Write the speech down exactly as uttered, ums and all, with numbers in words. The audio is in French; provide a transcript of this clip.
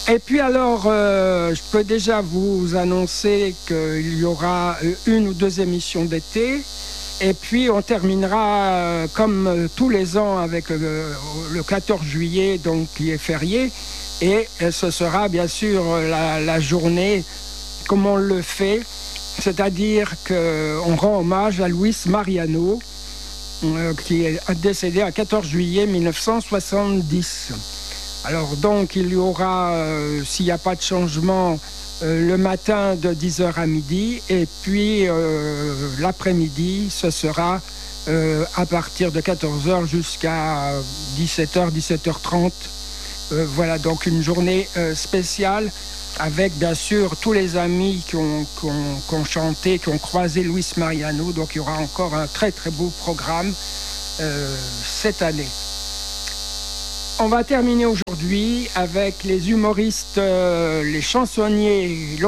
Et puis alors, euh, je peux déjà vous annoncer qu'il y aura une ou deux émissions d'été. Et puis on terminera euh, comme euh, tous les ans avec euh, le quatorze juillet, donc qui est férié. Et euh, ce sera bien sûr la, la journée comme on le fait, c'est-à-dire qu'on rend hommage à Luis Mariano, euh, qui est décédé le quatorze juillet mille neuf cent soixante-dix. Alors donc il y aura, euh, s'il n'y a pas de changement, euh, le matin de dix heures à midi, et puis euh, l'après-midi, ce sera euh, à partir de quatorze heures jusqu'à dix-sept heures, dix-sept heures trente. Euh, voilà donc une journée euh, spéciale avec bien sûr tous les amis qui ont, qui, ont, qui ont chanté, qui ont croisé Luis Mariano. Donc il y aura encore un très très beau programme euh, cette année. On va terminer aujourd'hui avec les humoristes, euh, les chansonniers